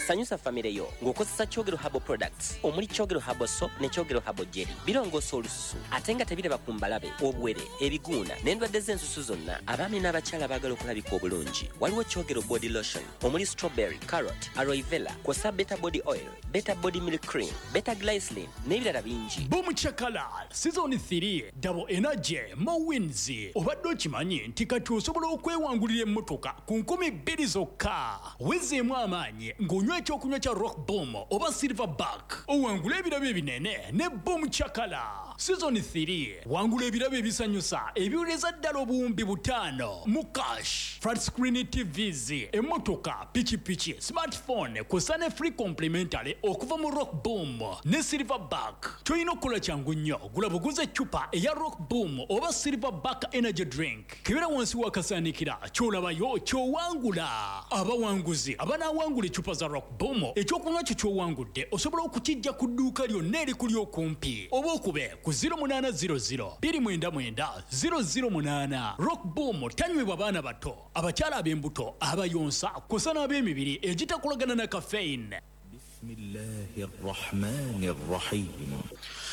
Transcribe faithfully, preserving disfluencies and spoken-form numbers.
sanyusa famire yo ng'okozesa Kyogero Herbal Products omuli Kyogero Herbal Soap ne Kyogero Herbal Jelly. Birongoosa olususu ate nga tebiraba ku mbalabe, obwere, ebiguuna n'endwadde z'ensusu zonna. Abaami n'abakyala baagala okulabika obulungi waliwo Kyogero Body Lotion omuli strawberry, carrot, aloe vera kw'ossa Beta Body Oil, Beta Body Milk Cream, Beta Glycerin n'ebirala bingi. Boom Chakala Season three Double Energy Mowins. Obadde okimanyi nti kati osobola okwewangulira emmotoka ku nkumi bbiri zokka. Wezeemu amaanyi ng'onywa ekyokunywa kya Rock Boom oba Silverback. Owangula ebirabo ebinene ne Boom Chakala. Season three wangula ebirabo ebisanyusa ebiwuleza ddala obuwumbi butaano mu cash. Flat screen T Vs, emmotoka, pikipiki, smartphone kw'ossa ne free complimentary okuva mu Rock Boom ne Silverback. Toyina okukola kyangu nnyo, gula buguze eccupa eya Rock Boom oba Silverback energy drink. Kebera wansi wakasaanikira ky'olabayo ky'owangula. Abawanguzi abanaawangula eccupa za Rock Boom ekyokunywa kyo ky'owangudde osobola okukijja ku dduuka lyonna erikuli okumpi oba okube ku zero munana zero zero two nine nine zero zero munana. Rock Boom tanywebwa baana bato, abakyala ab'embuto, abayonsa kw'ossa n'ab'emibiri egitakolagana na caffeine. Bismillahir Rahmanir Rahim.